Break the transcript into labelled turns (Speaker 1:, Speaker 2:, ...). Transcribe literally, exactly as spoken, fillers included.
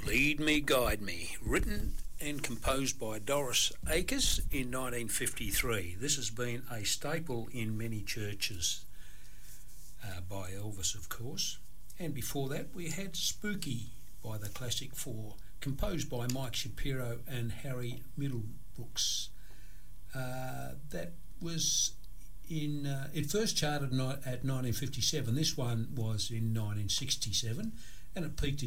Speaker 1: Lead Me, Guide Me, written and composed by Doris Akers in nineteen fifty-three. This has been a staple in many churches uh, by Elvis, of course. And before that, we had Spooky by the Classic Four, composed by Mike Shapiro and Harry Middlebrooks. Uh, that was in, uh, it first charted at nineteen fifty-seven. This one was in nineteen sixty-seven, and it peaked in